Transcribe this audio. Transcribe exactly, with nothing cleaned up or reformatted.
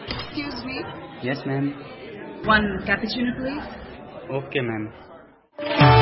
Excuse me. Yes, ma'am. One cappuccino, please. Okay, ma'am.